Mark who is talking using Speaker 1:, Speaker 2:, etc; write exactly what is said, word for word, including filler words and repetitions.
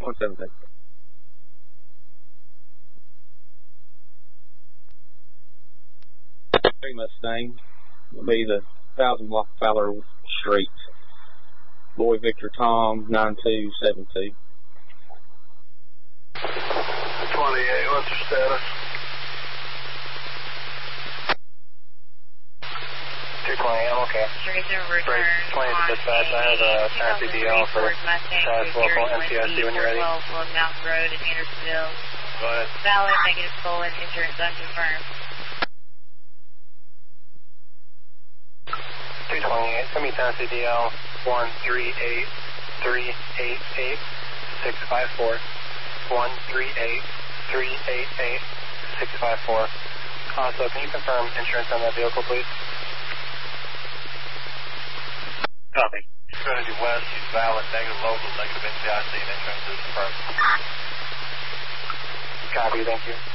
Speaker 1: one seventeen. Mustang will be the thousand block Fowler Street. Boy Victor Tom nine two seven two.
Speaker 2: twenty-eight, what's your status? two twenty, I'm okay.
Speaker 3: Streets of return
Speaker 2: twenty dispatch, I have a Tennessee D L for Travis local M T S D when you're ready.
Speaker 3: Mountain Road in Andersonville.
Speaker 2: Go ahead.
Speaker 3: Valid, negative stolen, insurance unconfirmed.
Speaker 2: two twenty-eight, send me Tennessee D L one three eight three eight eight six five four. one three eight three eight eight six five four. Also, can you confirm insurance on that vehicle, please? Copy. Trinity West, use valid, negative local, negative N C I C, and insurance is confirmed. Copy, thank you.